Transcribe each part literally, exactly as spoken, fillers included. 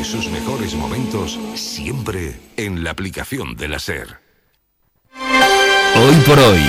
sus mejores momentos siempre en la aplicación de la SER. Hoy por hoy,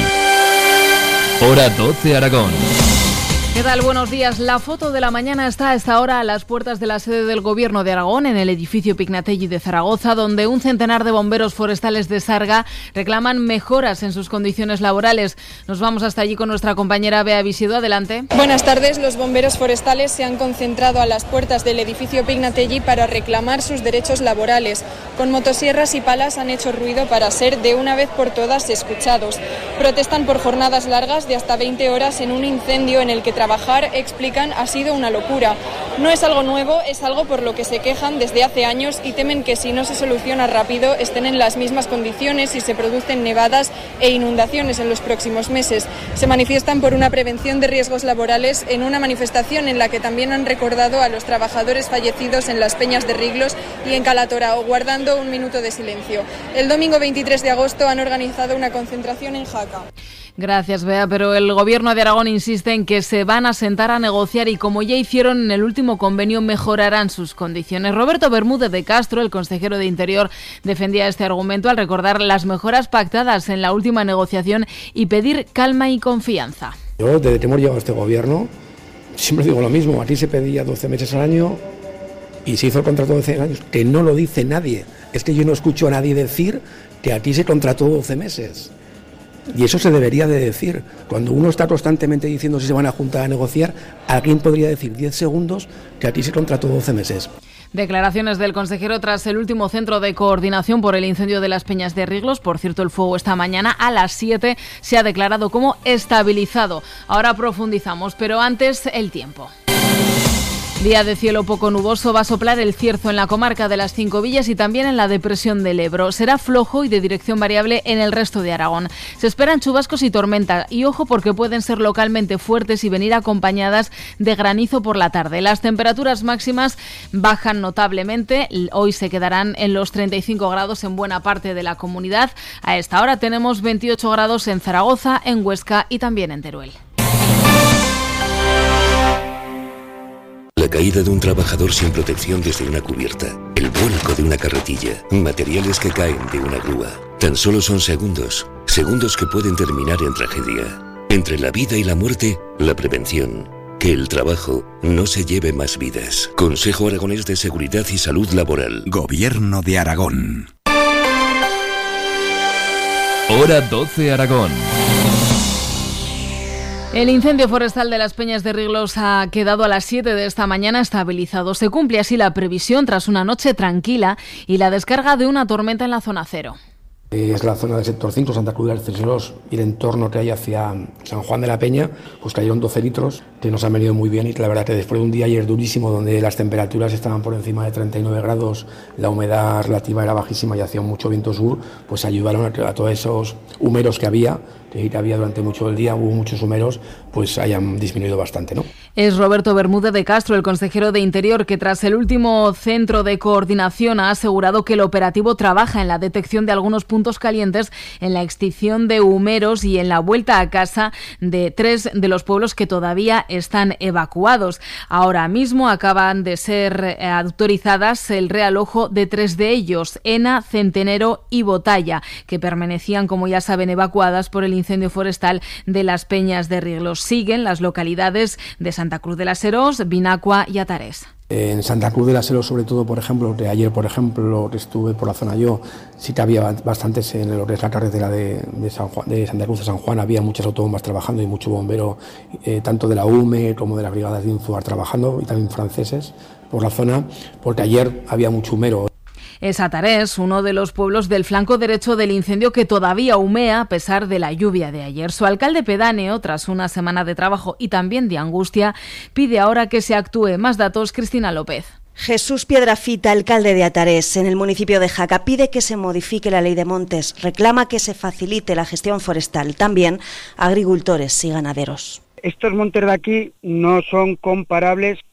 hora doce Aragón. ¿Qué tal? Buenos días. La foto de la mañana está a esta hora a las puertas de la sede del Gobierno de Aragón, en el edificio Pignatelli de Zaragoza, donde un centenar de bomberos forestales de Sarga reclaman mejoras en sus condiciones laborales. Nos vamos hasta allí con nuestra compañera Bea Visido. Adelante. Buenas tardes. Los bomberos forestales se han concentrado a las puertas del edificio Pignatelli para reclamar sus derechos laborales. Con motosierras y palas han hecho ruido para ser de una vez por todas escuchados. Protestan por jornadas largas de hasta veinte horas en un incendio en el que trabajar, explican, ha sido una locura. No es algo nuevo, es algo por lo que se quejan desde hace años y temen que si no se soluciona rápido estén en las mismas condiciones y se producen nevadas e inundaciones en los próximos meses. Se manifiestan por una prevención de riesgos laborales en una manifestación en la que también han recordado a los trabajadores fallecidos en las Peñas de Riglos y en Calatorao, guardando un minuto de silencio. El domingo veintitrés de agosto han organizado una concentración en Jaca. Gracias, Bea, pero el Gobierno de Aragón insiste en que se van a sentar a negociar y, como ya hicieron en el último convenio, mejorarán sus condiciones. Roberto Bermúdez de Castro, el consejero de Interior, defendía este argumento al recordar las mejoras pactadas en la última negociación y pedir calma y confianza. Yo, desde que hemos llegado a este Gobierno, siempre digo lo mismo. Aquí se pedía doce meses al año y se hizo el contrato de doce años, que no lo dice nadie. Es que yo no escucho a nadie decir que aquí se contrató doce meses. Y eso se debería de decir. Cuando uno está constantemente diciendo si se van a juntar a negociar, ¿alguien podría decir diez segundos que aquí se contrató doce meses? Declaraciones del consejero tras el último centro de coordinación por el incendio de las Peñas de Riglos. Por cierto, el fuego esta mañana a las siete se ha declarado como estabilizado. Ahora profundizamos, pero antes el tiempo. Día de cielo poco nuboso, va a soplar el cierzo en la comarca de las Cinco Villas y también en la depresión del Ebro. Será flojo y de dirección variable en el resto de Aragón. Se esperan chubascos y tormenta y ojo porque pueden ser localmente fuertes y venir acompañadas de granizo por la tarde. Las temperaturas máximas bajan notablemente. Hoy se quedarán en los treinta y cinco grados en buena parte de la comunidad. A esta hora tenemos veintiocho grados en Zaragoza, en Huesca y también en Teruel. La caída de un trabajador sin protección desde una cubierta, el vuelco de una carretilla, materiales que caen de una grúa. Tan solo son segundos, segundos que pueden terminar en tragedia. Entre la vida y la muerte, la prevención. Que el trabajo no se lleve más vidas. Consejo Aragonés de Seguridad y Salud Laboral. Gobierno de Aragón. Hora doce Aragón. El incendio forestal de las Peñas de Riglos ha quedado a las siete de esta mañana estabilizado. Se cumple así la previsión tras una noche tranquila y la descarga de una tormenta en la zona cero. Es la zona del sector cinco, Santa Cruz de Alceseros, y el entorno que hay hacia San Juan de la Peña, pues cayeron doce litros, que nos han venido muy bien, y la verdad que después de un día ayer durísimo, donde las temperaturas estaban por encima de treinta y nueve grados, la humedad relativa era bajísima y hacía mucho viento sur, pues ayudaron a que a todos esos humeros que había, que había durante mucho el día, hubo muchos humeros, pues hayan disminuido bastante, ¿no? Es Roberto Bermúdez de Castro, el consejero de Interior, que tras el último centro de coordinación ha asegurado que el operativo trabaja en la detección de algunos puntos calientes, en la extinción de humeros y en la vuelta a casa de tres de los pueblos que todavía están evacuados. Ahora mismo acaban de ser autorizadas el realojo de tres de ellos, Ena, Centenero y Botalla, que permanecían, como ya saben, evacuadas por el incendio forestal de las Peñas de Riglos. Siguen las localidades de Santa Cruz de la Serós, Vinacua y Atarés. En Santa Cruz de la Serós, sobre todo, por ejemplo, que ayer, por ejemplo, que estuve por la zona yo, sí que había bastantes en lo que es la carretera de, de, San Juan, de Santa Cruz de San Juan, había muchas autobombas trabajando y mucho bombero, eh, tanto de la U M E como de las brigadas de Inzuar trabajando, y también franceses por la zona, porque ayer había mucho humero. Es Atarés, uno de los pueblos del flanco derecho del incendio que todavía humea a pesar de la lluvia de ayer. Su alcalde pedáneo, tras una semana de trabajo y también de angustia, pide ahora que se actúe. Más datos, Cristina López. Jesús Piedrafita, alcalde de Atarés, en el municipio de Jaca, pide que se modifique la ley de montes, reclama que se facilite la gestión forestal, también agricultores y ganaderos. Estos montes de aquí no son comparables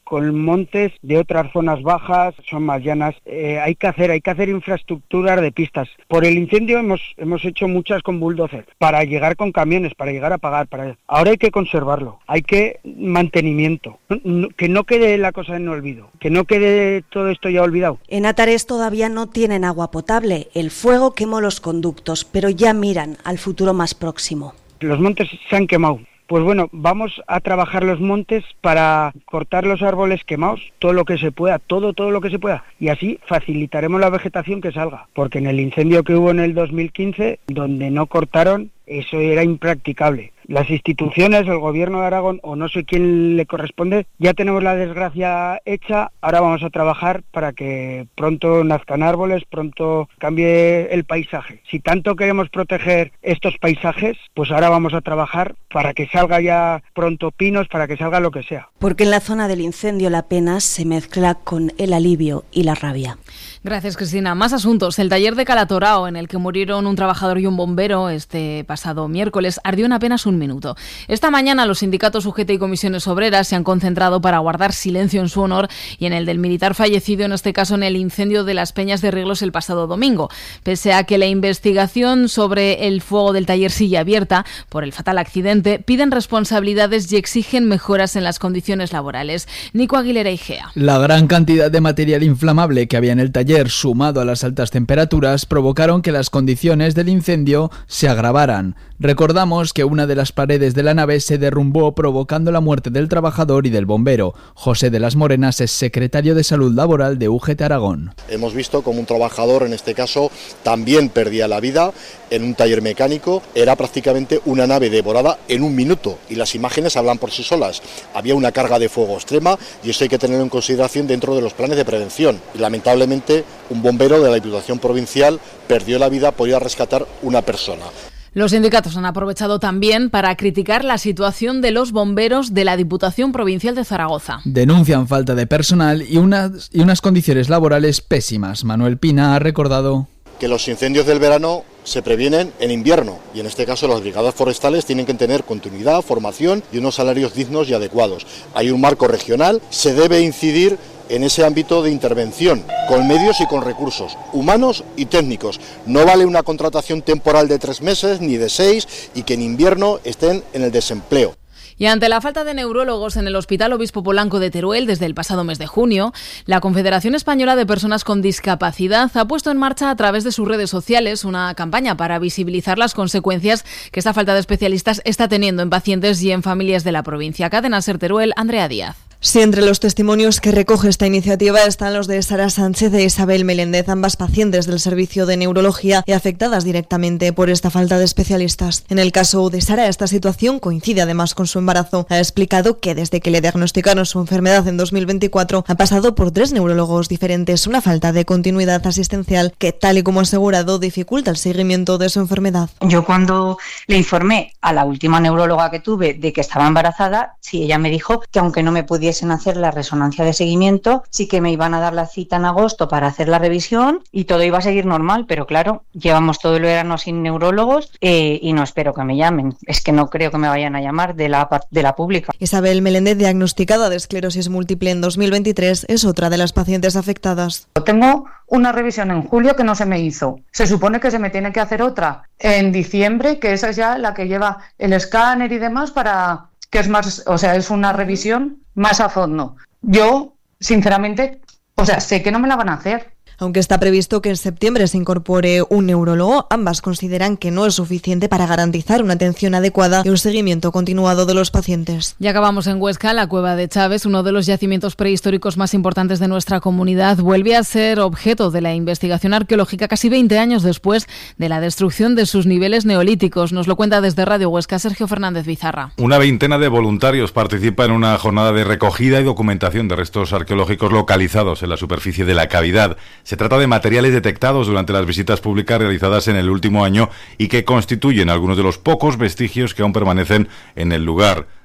con montes de otras zonas bajas, son más llanas. Eh, hay que hacer, hay que hacer infraestructuras de pistas. Por el incendio hemos hemos hecho muchas con bulldozer para llegar con camiones, para llegar a pagar. Para... Ahora hay que conservarlo, hay que mantenimiento, no, que no quede la cosa en el olvido, que no quede todo esto ya olvidado. En Atares todavía no tienen agua potable. El fuego quemó los conductos, pero ya miran al futuro más próximo. Los montes se han quemado. Pues bueno, vamos a trabajar los montes para cortar los árboles quemados, todo lo que se pueda, todo, todo lo que se pueda. Y así facilitaremos la vegetación que salga. Porque en el incendio que hubo en el dos mil quince, donde no cortaron, eso era impracticable. Las instituciones, el gobierno de Aragón, o no sé quién le corresponde, ya tenemos la desgracia hecha, ahora vamos a trabajar para que pronto nazcan árboles, pronto cambie el paisaje. Si tanto queremos proteger estos paisajes, pues ahora vamos a trabajar para que salga ya pronto pinos, para que salga lo que sea. Porque en la zona del incendio la pena se mezcla con el alivio y la rabia. Gracias, Cristina. Más asuntos. El taller de Calatorao, en el que murieron un trabajador y un bombero este pasado miércoles, ardió en apenas un minuto. Esta mañana los sindicatos U G T y comisiones obreras se han concentrado para guardar silencio en su honor y en el del militar fallecido, en este caso en el incendio de las Peñas de Riglos el pasado domingo. Pese a que la investigación sobre el fuego del taller sigue abierta por el fatal accidente, piden responsabilidades y exigen mejoras en las condiciones laborales. Nico Aguilera Igea. La gran cantidad de material inflamable que había en el taller, sumado a las altas temperaturas, provocaron que las condiciones del incendio se agravaran. Recordamos que una de las paredes de la nave se derrumbó, provocando la muerte del trabajador y del bombero. José de las Morenas es secretario de Salud Laboral de U G T Aragón. Hemos visto como un trabajador, en este caso, también perdía la vida en un taller mecánico. Era prácticamente una nave devorada en un minuto y las imágenes hablan por sí solas. Había una carga de fuego extrema y eso hay que tenerlo en consideración dentro de los planes de prevención. Y lamentablemente un bombero de la Diputación Provincial perdió la vida por ir a rescatar una persona. Los sindicatos han aprovechado también para criticar la situación de los bomberos de la Diputación Provincial de Zaragoza. Denuncian falta de personal y unas, y unas condiciones laborales pésimas. Manuel Pina ha recordado que los incendios del verano se previenen en invierno y en este caso las brigadas forestales tienen que tener continuidad, formación y unos salarios dignos y adecuados. Hay un marco regional, se debe incidir en ese ámbito de intervención, con medios y con recursos humanos y técnicos. No vale una contratación temporal de tres meses ni de seis y que en invierno estén en el desempleo. Y ante la falta de neurólogos en el Hospital Obispo Polanco de Teruel desde el pasado mes de junio, la Confederación Española de Personas con Discapacidad ha puesto en marcha a través de sus redes sociales una campaña para visibilizar las consecuencias que esta falta de especialistas está teniendo en pacientes y en familias de la provincia. Cadena Ser Teruel, Andrea Díaz. Sí, entre los testimonios que recoge esta iniciativa están los de Sara Sánchez e Isabel Meléndez, ambas pacientes del servicio de neurología y afectadas directamente por esta falta de especialistas. En el caso de Sara, esta situación coincide además con su embarazo. Ha explicado que desde que le diagnosticaron su enfermedad en dos mil veinticuatro ha pasado por tres neurólogos diferentes, una falta de continuidad asistencial que, tal y como ha asegurado, dificulta el seguimiento de su enfermedad. Yo cuando le informé a la última neuróloga que tuve de que estaba embarazada, sí, ella me dijo que aunque no me pudiese hacer la resonancia de seguimiento, sí que me iban a dar la cita en agosto para hacer la revisión y todo iba a seguir normal, pero claro, llevamos todo el verano sin neurólogos eh, y no espero que me llamen. Es que no creo que me vayan a llamar de la, de la pública. Isabel Meléndez, diagnosticada de esclerosis múltiple en dos mil veintitrés, es otra de las pacientes afectadas. Tengo una revisión en julio que no se me hizo. Se supone que se me tiene que hacer otra en diciembre, que esa es ya la que lleva el escáner y demás para... que es más, o sea, es una revisión más a fondo. Yo, sinceramente, o sea, sé que no me la van a hacer. Aunque está previsto que en septiembre se incorpore un neurólogo, ambas consideran que no es suficiente para garantizar una atención adecuada y un seguimiento continuado de los pacientes. Ya acabamos en Huesca. La Cueva de Chávez, uno de los yacimientos prehistóricos más importantes de nuestra comunidad, vuelve a ser objeto de la investigación arqueológica casi veinte años después de la destrucción de sus niveles neolíticos. Nos lo cuenta desde Radio Huesca Sergio Fernández Bizarra. Una veintena de voluntarios participa en una jornada de recogida y documentación de restos arqueológicos localizados en la superficie de la cavidad. Se trata de materiales detectados durante las visitas públicas realizadas en el último año y que constituyen algunos de los pocos vestigios que aún permanecen en el lugar.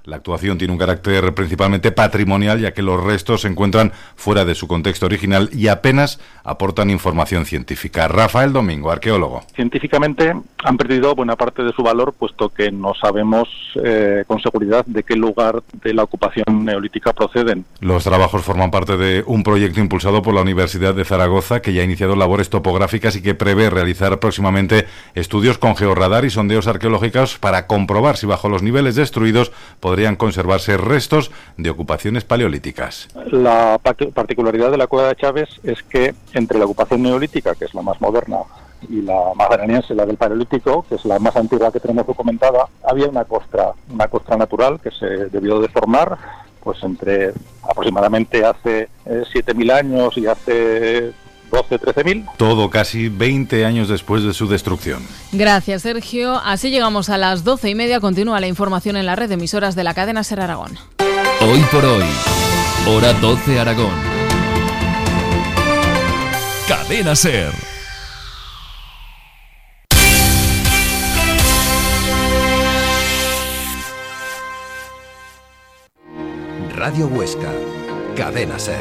La actuación tiene un carácter principalmente patrimonial, ya que los restos se encuentran fuera de su contexto original y apenas aportan información científica. Rafael Domingo, arqueólogo. Científicamente han perdido buena parte de su valor, puesto que no sabemos eh, con seguridad de qué lugar de la ocupación neolítica proceden. Los trabajos forman parte de un proyecto impulsado por la Universidad de Zaragoza, que ya ha iniciado labores topográficas y que prevé realizar próximamente estudios con georradar y sondeos arqueológicos para comprobar si bajo los niveles destruidos podrían conservarse restos de ocupaciones paleolíticas. La particularidad de la cueva de Chaves es que entre la ocupación neolítica, que es la más moderna, y la magdaleniense, la del Paleolítico, que es la más antigua que tenemos documentada, había una costra, una costra natural que se debió de formar pues entre aproximadamente hace eh, siete mil años y hace doce, trece mil. Todo casi veinte años después de su destrucción. Gracias, Sergio. Así llegamos a las doce y media. Continúa la información en la red de emisoras de la cadena SER Aragón. Hoy por hoy, hora doce Aragón. Cadena SER. Radio Huesca, Cadena SER.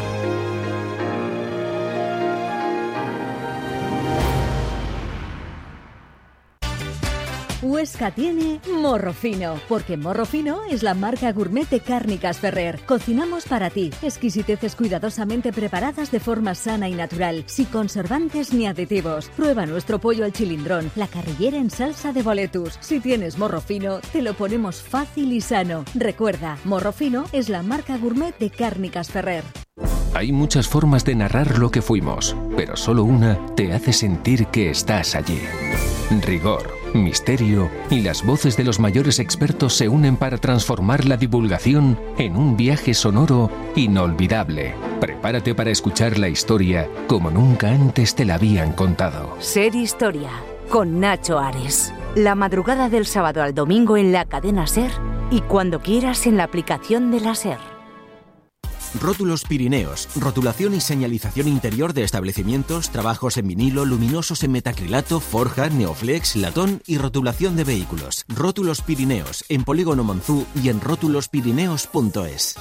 Huesca tiene Morro Fino, porque Morro Fino es la marca gourmet de Cárnicas Ferrer. Cocinamos para ti, exquisiteces cuidadosamente preparadas de forma sana y natural, sin conservantes ni aditivos. Prueba nuestro pollo al chilindrón, la carrillera en salsa de boletus. Si tienes Morro Fino, te lo ponemos fácil y sano. Recuerda, Morro Fino es la marca gourmet de Cárnicas Ferrer. Hay muchas formas de narrar lo que fuimos, pero solo una te hace sentir que estás allí. Rigor, misterio y las voces de los mayores expertos se unen para transformar la divulgación en un viaje sonoro inolvidable. Prepárate para escuchar la historia como nunca antes te la habían contado. Ser Historia, con Nacho Ares. La madrugada del sábado al domingo en la cadena SER y cuando quieras en la aplicación de la SER. Rótulos Pirineos, rotulación y señalización interior de establecimientos, trabajos en vinilo, luminosos en metacrilato, forja, neoflex, latón y rotulación de vehículos. Rótulos Pirineos, en Polígono Monzú y en rótulos pirineos punto es.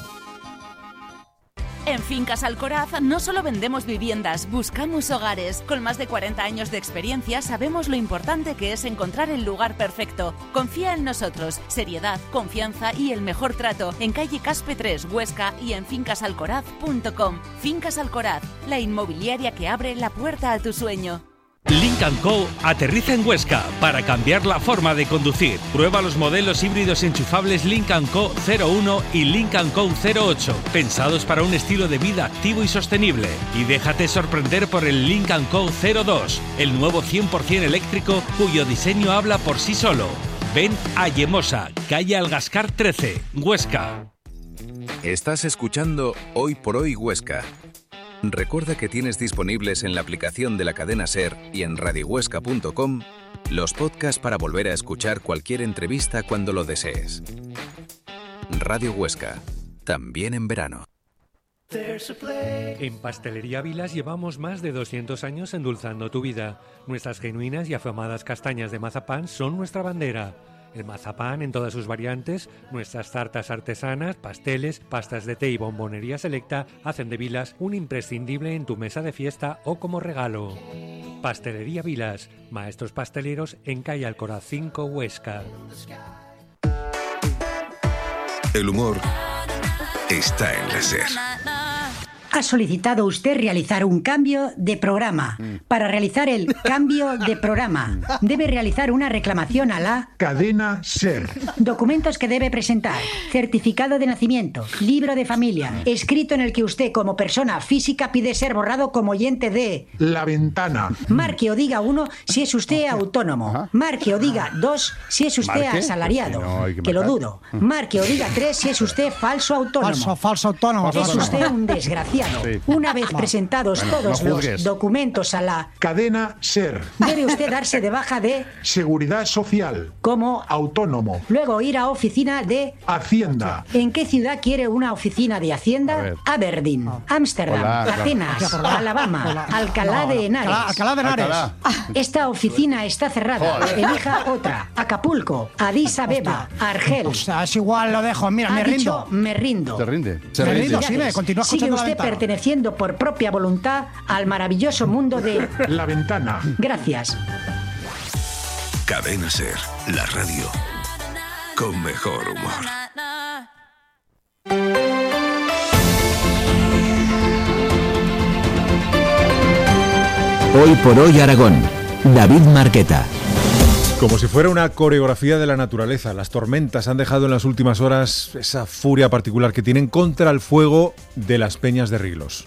En Fincas Alcoraz no solo vendemos viviendas, buscamos hogares. Con más de cuarenta años de experiencia sabemos lo importante que es encontrar el lugar perfecto. Confía en nosotros. Seriedad, confianza y el mejor trato en calle Caspe tres, Huesca y en fincas alcoraz punto com. Fincas Alcoraz, la inmobiliaria que abre la puerta a tu sueño. Lynk and Co aterriza en Huesca para cambiar la forma de conducir. Prueba los modelos híbridos enchufables Lynk and Co cero uno y Lynk and Co cero ocho, pensados para un estilo de vida activo y sostenible. Y déjate sorprender por el Lynk and Co cero dos, el nuevo cien por ciento eléctrico cuyo diseño habla por sí solo. Ven a Yemosa, calle Algascar trece, Huesca. Estás escuchando Hoy por Hoy Huesca. Recuerda que tienes disponibles en la aplicación de la cadena SER y en radio huesca punto com los podcasts para volver a escuchar cualquier entrevista cuando lo desees. Radio Huesca, también en verano. En Pastelería Vilas llevamos más de doscientos años endulzando tu vida. Nuestras genuinas y afamadas castañas de mazapán son nuestra bandera. El mazapán en todas sus variantes, nuestras tartas artesanas, pasteles, pastas de té y bombonería selecta hacen de Vilas un imprescindible en tu mesa de fiesta o como regalo. Pastelería Vilas, maestros pasteleros en calle Alcoraz cinco, Huesca. El humor está en la SER. Ha solicitado usted realizar un cambio de programa. Para realizar el cambio de programa, debe realizar una reclamación a la cadena SER. Documentos que debe presentar: certificado de nacimiento, libro de familia, escrito en el que usted como persona física pide ser borrado como oyente de La Ventana. Marque o diga uno si es usted autónomo. Marque o diga dos si es usted ¿Marque? asalariado. Pues que no, hay que que lo marcar. dudo. Marque o diga tres si es usted falso autónomo. Falso, falso autónomo. Es falso. usted un desgraciado. Sí. Una vez presentados Bueno, todos no los juzgues. documentos a la Cadena SER. debe usted darse de baja de Seguridad Social. como Autónomo. luego ir a oficina de Hacienda. ¿En qué ciudad quiere una oficina de A Hacienda? ver. Aberdeen, Ámsterdam, Hola, claro. Atenas, Hola. Alabama, Hola. Alcalá No, de Henares. Alcalá- Alcalá de Henares. Alcalá. Esta oficina está cerrada. Joder. Elija otra. Acapulco, Addis Abeba, Argel. O sea, es igual, lo dejo. Mira, Ha me dicho, rindo. me rindo. Se rinde. Se Me rindo, sí, me continúa Sigue escuchando La usted Ventana. perteneciendo por propia voluntad al maravilloso mundo de... La Ventana. Gracias. Cadena SER, la radio con mejor humor. Hoy por hoy Aragón. David Marqueta. Como si fuera una coreografía de la naturaleza, las tormentas han dejado en las últimas horas esa furia particular que tienen contra el fuego de las peñas de Riglos.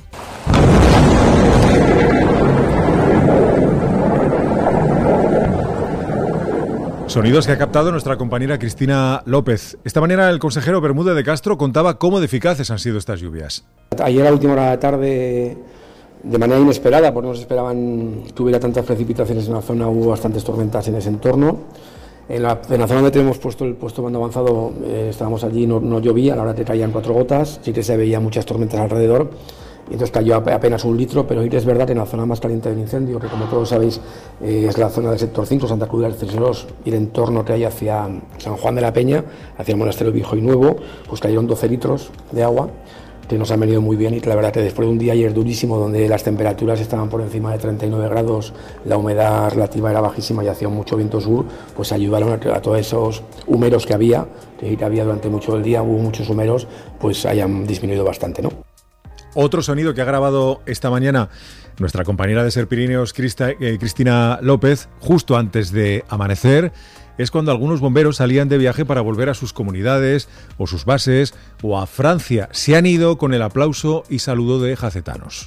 Sonidos que ha captado nuestra compañera Cristina López. Esta mañana el consejero Bermúdez de Castro contaba cómo de eficaces han sido estas lluvias. Ayer a última hora de la tarde, de manera inesperada, porque no se esperaban que hubiera tantas precipitaciones en la zona, hubo bastantes tormentas en ese entorno. En la, en la zona donde tenemos puesto el puesto de mando avanzado, eh, estábamos allí, no, no llovía, a la hora te caían cuatro gotas, sí que se veían muchas tormentas alrededor, y entonces cayó apenas un litro, pero es verdad que en la zona más caliente del incendio, que como todos sabéis eh, es la zona del sector cinco, Santa Cruz de Alceseros, y el entorno que hay hacia San Juan de la Peña, hacia el Monasterio Viejo y Nuevo, pues cayeron doce litros de agua, que nos han venido muy bien, y la verdad que después de un día ayer durísimo donde las temperaturas estaban por encima de treinta y nueve grados, la humedad relativa era bajísima y hacía mucho viento sur, pues ayudaron a que a todos esos humeros que había, que había durante mucho el día, hubo muchos humeros, pues hayan disminuido bastante, ¿no? Otro sonido que ha grabado esta mañana nuestra compañera de Ser Pirineos, Crista, eh, Cristina López, justo antes de amanecer, es cuando algunos bomberos salían de viaje para volver a sus comunidades o sus bases o a Francia. Se han ido con el aplauso y saludo de jacetanos.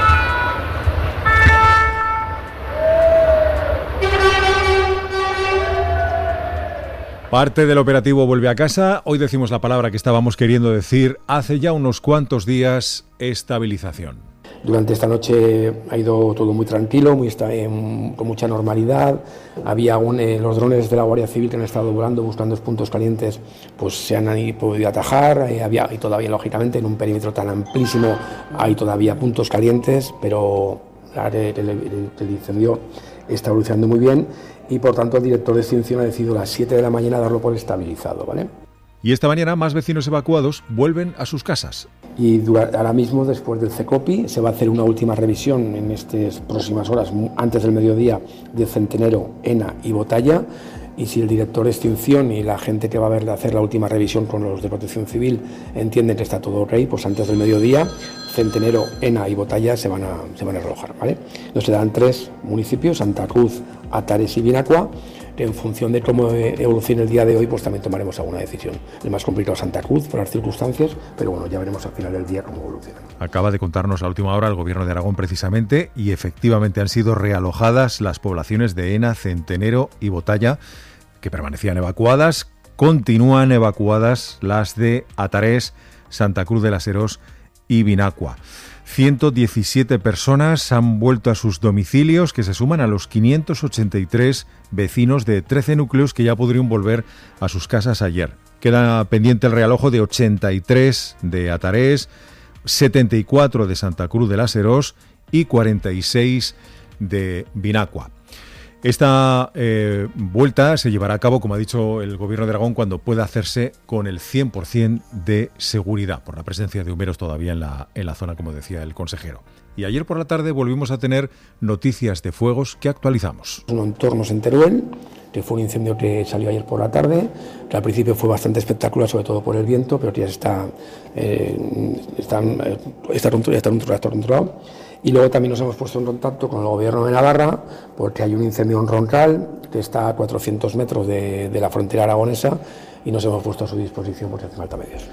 Parte del operativo vuelve a casa. Hoy decimos la palabra que estábamos queriendo decir hace ya unos cuantos días: estabilización. Durante esta noche ha ido todo muy tranquilo, muy esta- eh, con mucha normalidad. Había aún eh, los drones de la Guardia Civil que han estado volando buscando los puntos calientes, pues se han ahí podido atajar. Eh, había, y todavía, lógicamente, en un perímetro tan amplísimo hay todavía puntos calientes, pero el, el, el, el incendio está evolucionando muy bien y, por tanto, el director de extinción ha decidido a las siete de la mañana darlo por estabilizado, ¿vale? Y esta mañana más vecinos evacuados vuelven a sus casas. Y dura, ahora mismo, después del CECOPI, se va a hacer una última revisión en estas próximas horas, antes del mediodía, de Centenero, Ena y Botalla. Y si el director de extinción y la gente que va a ver, hacer la última revisión con los de Protección Civil entienden que está todo ok, pues antes del mediodía, Centenero, Ena y Botalla se van a, se van a realojar, ¿vale? Nos quedarán tres municipios: Santa Cruz, Atares y Binacua. En función de cómo evolucione el día de hoy, pues también tomaremos alguna decisión. El más complicado es Santa Cruz, por las circunstancias, pero bueno, ya veremos al final del día cómo evoluciona. Acaba de contarnos a última hora el Gobierno de Aragón precisamente, y efectivamente han sido realojadas las poblaciones de Ena, Centenero y Botalla, que permanecían evacuadas. Continúan evacuadas las de Atarés, Santa Cruz de las Heros y Binacua. ciento diecisiete personas han vuelto a sus domicilios, que se suman a los quinientos ochenta y tres vecinos de trece núcleos que ya podrían volver a sus casas ayer. Queda pendiente el realojo de ochenta y tres de Atarés, setenta y cuatro de Santa Cruz de las Heros y cuarenta y seis de Binacua. Esta eh, vuelta se llevará a cabo, como ha dicho el Gobierno de Aragón, cuando pueda hacerse con el cien por ciento de seguridad, por la presencia de humeros todavía en la, en la zona, como decía el consejero. Y ayer por la tarde volvimos a tener noticias de fuegos que actualizamos. Unos entornos en Teruel, que fue un incendio que salió ayer por la tarde, que al principio fue bastante espectacular, sobre todo por el viento, pero que ya está, eh, está, eh, está, está, está, está controlado. Y luego también nos hemos puesto en contacto con el Gobierno de Navarra, porque hay un incendio en Roncal, que está a cuatrocientos metros de, de la frontera aragonesa, y nos hemos puesto a su disposición porque hace falta medios.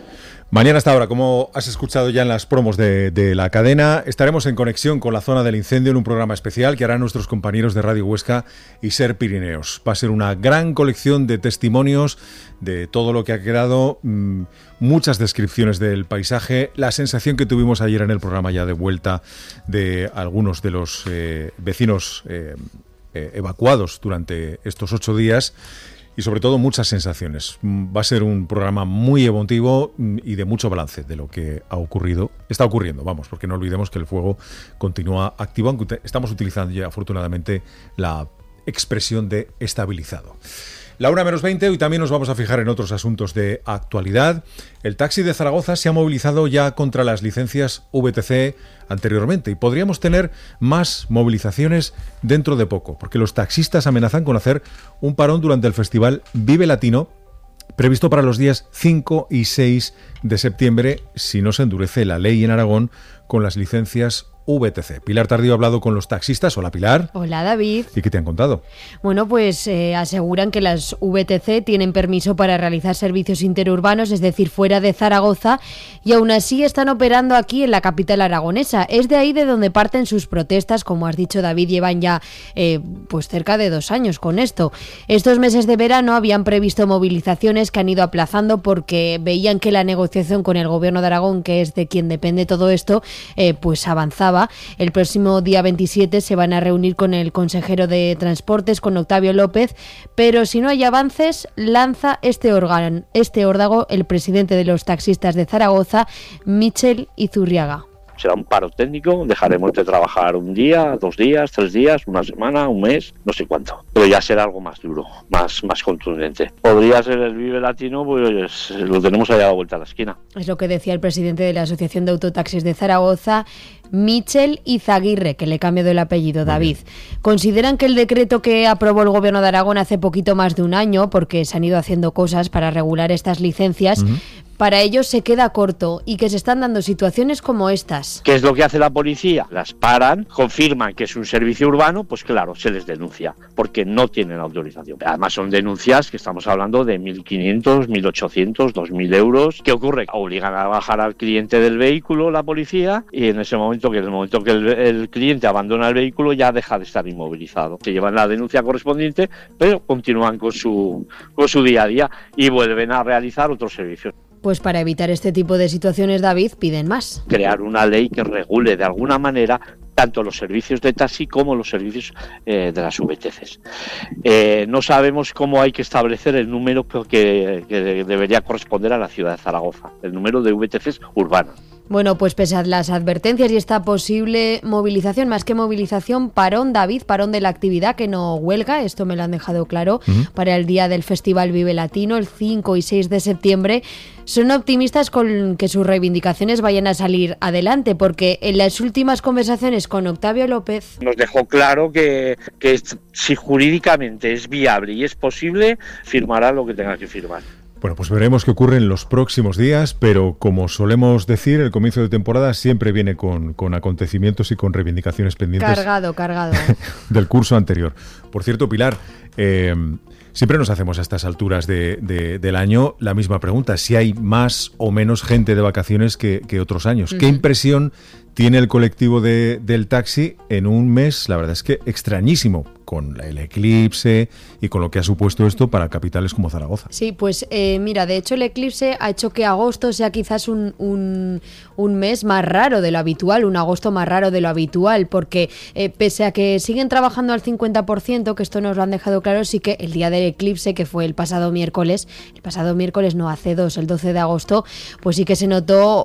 Mañana a esta hora, como has escuchado ya en las promos de, de la cadena, estaremos en conexión con la zona del incendio en un programa especial que harán nuestros compañeros de Radio Huesca y Ser Pirineos. Va a ser una gran colección de testimonios de todo lo que ha quedado, mmm, muchas descripciones del paisaje, la sensación que tuvimos ayer en el programa ya de vuelta de algunos de los eh, vecinos eh, eh, evacuados durante estos ocho días. Y sobre todo muchas sensaciones. Va a ser un programa muy emotivo y de mucho balance de lo que ha ocurrido. Está ocurriendo, vamos, porque no olvidemos que el fuego continúa activo, aunque estamos utilizando ya afortunadamente la expresión de estabilizado. La una menos veinte, hoy también nos vamos a fijar en otros asuntos de actualidad. El taxi de Zaragoza se ha movilizado ya contra las licencias V T C anteriormente y podríamos tener más movilizaciones dentro de poco, porque los taxistas amenazan con hacer un parón durante el festival Vive Latino, previsto para los días cinco y seis de septiembre, si no se endurece la ley en Aragón con las licencias V T C. Pilar Tardío ha hablado con los taxistas. Hola, Pilar. Hola, David. ¿Y qué te han contado? Bueno, pues eh, aseguran que las V T C tienen permiso para realizar servicios interurbanos, es decir, fuera de Zaragoza, y aún así están operando aquí en la capital aragonesa. Es de ahí de donde parten sus protestas, como has dicho, David, llevan ya eh, pues cerca de dos años con esto. Estos meses de verano habían previsto movilizaciones que han ido aplazando porque veían que la negociación con el Gobierno de Aragón, que es de quien depende todo esto, eh, pues avanzaba. El próximo día veintisiete se van a reunir con el consejero de Transportes, con Octavio López, pero si no hay avances, lanza este órgano, este órdago el presidente de los taxistas de Zaragoza, Michel Izurriaga. Será un paro técnico, dejaremos de trabajar un día, dos días, tres días, una semana, un mes, no sé cuánto. Pero ya será algo más duro, más, más contundente. Podría ser el Vive Latino, pues lo tenemos allá a la vuelta a la esquina. Es lo que decía el presidente de la Asociación de Autotaxis de Zaragoza, Michel Izaguirre, que le cambio del apellido, David. Consideran que el decreto que aprobó el Gobierno de Aragón hace poquito más de un año, porque se han ido haciendo cosas para regular estas licencias, uh-huh. para ellos se queda corto y que se están dando situaciones como estas. ¿Qué es lo que hace la policía? Las paran, confirman que es un servicio urbano, pues claro, se les denuncia, porque no tienen autorización. Además son denuncias que estamos hablando de mil quinientos, mil ochocientos, dos mil euros. ¿Qué ocurre? Obligan a bajar al cliente del vehículo la policía y en ese momento, que en el momento que el, el cliente abandona el vehículo, ya deja de estar inmovilizado. Se llevan la denuncia correspondiente, pero continúan con su, con su día a día y vuelven a realizar otros servicios. Pues para evitar este tipo de situaciones, David, piden más. Crear una ley que regule de alguna manera tanto los servicios de taxi como los servicios eh, de las V T Cs. Eh, no sabemos cómo hay que establecer el número que, que debería corresponder a la ciudad de Zaragoza, el número de V T Cs urbanas. Bueno, pues pese a las advertencias y esta posible movilización, más que movilización, parón, David, parón de la actividad, que no huelga, esto me lo han dejado claro, uh-huh. para el día del Festival Vive Latino, el cinco y seis de septiembre, son optimistas con que sus reivindicaciones vayan a salir adelante, porque en las últimas conversaciones con Octavio López nos dejó claro que, que si jurídicamente es viable y es posible, firmará lo que tenga que firmar. Bueno, pues veremos qué ocurre en los próximos días, pero como solemos decir, el comienzo de temporada siempre viene con, con acontecimientos y con reivindicaciones pendientes. Cargado, cargado. Del curso anterior. Por cierto, Pilar, eh, siempre nos hacemos a estas alturas de, de, del año la misma pregunta, si hay más o menos gente de vacaciones que, que otros años. Uh-huh. ¿Qué impresión tiene el colectivo de, del taxi en un mes, la verdad es que extrañísimo, con el eclipse y con lo que ha supuesto esto para capitales como Zaragoza? Sí, pues eh, mira, de hecho el eclipse ha hecho que agosto sea quizás un, un, un mes más raro de lo habitual, un agosto más raro de lo habitual, porque eh, pese a que siguen trabajando al cincuenta por ciento, que esto nos lo han dejado claro, sí que el día del eclipse, que fue el pasado miércoles, el pasado miércoles no, hace dos, el doce de agosto, pues sí que se notó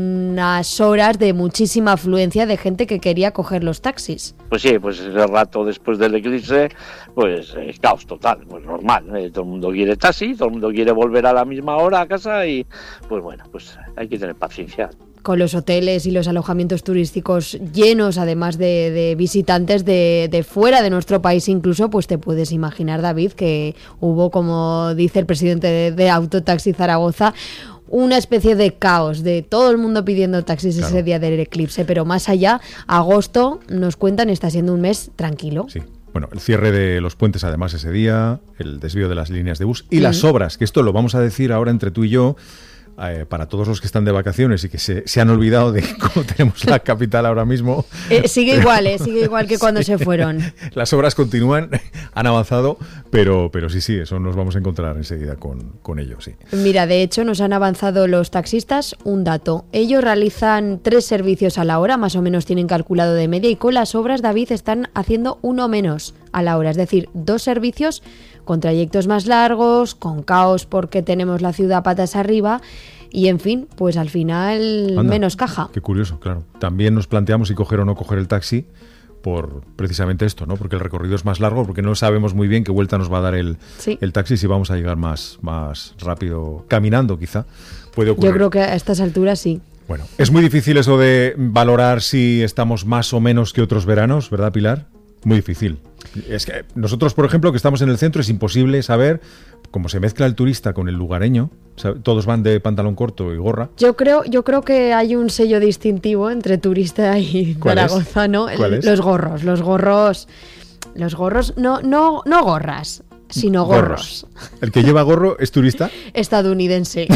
unas horas de muchísima afluencia de gente que quería coger los taxis. Pues sí, pues ese rato después del eclipse, pues eh, caos total, pues normal, ¿eh? Todo el mundo quiere taxi, todo el mundo quiere volver a la misma hora a casa y pues bueno, pues hay que tener paciencia. Con los hoteles y los alojamientos turísticos llenos, además de, de visitantes de, de fuera de nuestro país incluso, pues te puedes imaginar, David, que hubo, como dice el presidente de, de Autotaxi Zaragoza, una especie de caos, de todo el mundo pidiendo taxis claro. ese día del eclipse, pero más allá, agosto, nos cuentan, está siendo un mes tranquilo. Sí. Bueno, el cierre de los puentes además ese día, el desvío de las líneas de bus y mm. las obras, que esto lo vamos a decir ahora entre tú y yo, eh, para todos los que están de vacaciones y que se, se han olvidado de cómo tenemos la capital ahora mismo. Eh, sigue igual, eh, sigue igual que cuando sí. se fueron. Las obras continúan, han avanzado, pero, pero sí, sí, eso nos vamos a encontrar enseguida con, con ello, sí. Mira, de hecho nos han avanzado los taxistas un dato. Ellos realizan tres servicios a la hora, más o menos tienen calculado de media, y con las obras, David, están haciendo uno menos a la hora, es decir, dos servicios con trayectos más largos, con caos porque tenemos la ciudad patas arriba y, en fin, pues al final Anda, menos caja. Qué curioso, claro. También nos planteamos si coger o no coger el taxi por precisamente esto, ¿no? Porque el recorrido es más largo, porque no sabemos muy bien qué vuelta nos va a dar el, sí. el taxi, si vamos a llegar más, más rápido caminando, quizá. Puede ocurrir. Yo creo que a estas alturas sí. Bueno, es muy difícil eso de valorar si estamos más o menos que otros veranos, ¿verdad, Pilar? Muy difícil. Es que nosotros, por ejemplo, que estamos en el centro, es imposible saber cómo se mezcla el turista con el lugareño. O sea, todos van de pantalón corto y gorra. Yo creo, yo creo que hay un sello distintivo entre turista y Zaragoza, ¿no? ¿Cuál es? Los gorros, los gorros, los gorros, no, no, no gorras, sino gorros. gorros. ¿El que lleva gorro es turista? Estadounidense.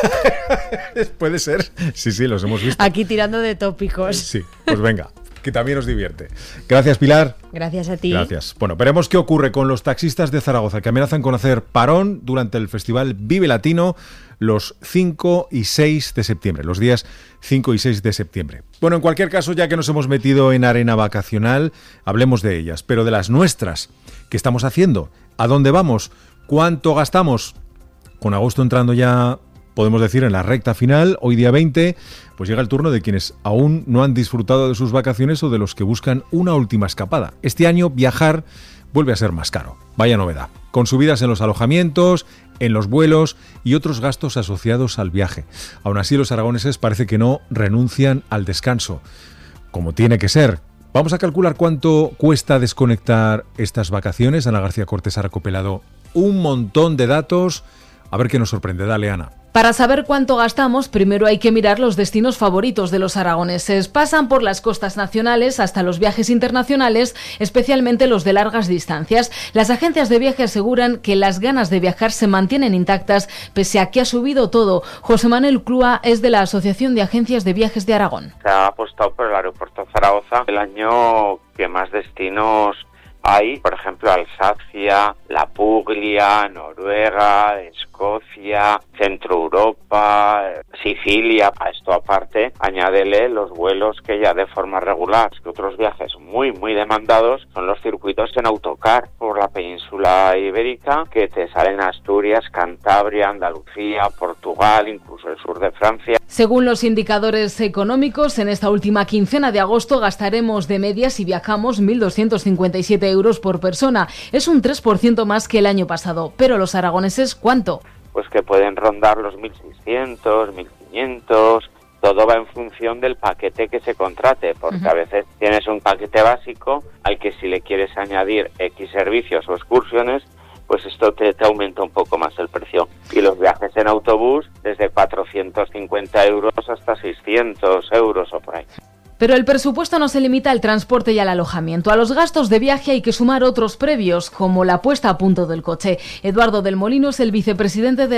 Puede ser. Sí, sí, los hemos visto. Aquí tirando de tópicos. Sí, pues venga, que también nos divierte. Gracias, Pilar. Gracias a ti. Gracias. Bueno, veremos qué ocurre con los taxistas de Zaragoza, que amenazan con hacer parón durante el festival Vive Latino los cinco y seis de septiembre, los días cinco y seis de septiembre. Bueno, en cualquier caso, ya que nos hemos metido en arena vacacional, hablemos de ellas, pero de las nuestras. ¿Qué estamos haciendo? ¿A dónde vamos? ¿Cuánto gastamos? Con agosto entrando ya, podemos decir, en la recta final, hoy día veinte, pues llega el turno de quienes aún no han disfrutado de sus vacaciones o de los que buscan una última escapada. Este año viajar vuelve a ser más caro. Vaya novedad. Con subidas en los alojamientos, en los vuelos y otros gastos asociados al viaje. Aún así, los aragoneses parece que no renuncian al descanso, como tiene que ser. Vamos a calcular cuánto cuesta desconectar estas vacaciones. Ana García Cortés ha recopilado un montón de datos. A ver qué nos sorprende. Dale, Ana. Para saber cuánto gastamos, primero hay que mirar los destinos favoritos de los aragoneses. Pasan por las costas nacionales hasta los viajes internacionales, especialmente los de largas distancias. Las agencias de viaje aseguran que las ganas de viajar se mantienen intactas, pese a que ha subido todo. José Manuel Clua es de la Asociación de Agencias de Viajes de Aragón. Se ha apostado por el aeropuerto de Zaragoza el año que más destinos hay, por ejemplo, Alsacia, La Puglia, Noruega, Escocia, Centro Europa, Sicilia. A esto aparte, añádele los vuelos que ya de forma regular, que otros viajes muy, muy demandados son los circuitos en autocar por la península ibérica, que te salen Asturias, Cantabria, Andalucía, Portugal, incluso el sur de Francia. Según los indicadores económicos, en esta última quincena de agosto gastaremos de media, si viajamos, mil doscientos cincuenta y siete euros por persona. Es un tres por ciento más que el año pasado. Pero los aragoneses, ¿cuánto? Pues que pueden rondar los mil seiscientos, mil quinientos... Todo va en función del paquete que se contrate, porque uh-huh. a veces tienes un paquete básico al que si le quieres añadir X servicios o excursiones, pues esto te, te aumenta un poco más el precio. Y los viajes en autobús desde cuatrocientos cincuenta euros hasta seiscientos euros o por ahí. Pero el presupuesto no se limita al transporte y al alojamiento. A los gastos de viaje hay que sumar otros previos, como la puesta a punto del coche. Eduardo del Molino es el vicepresidente de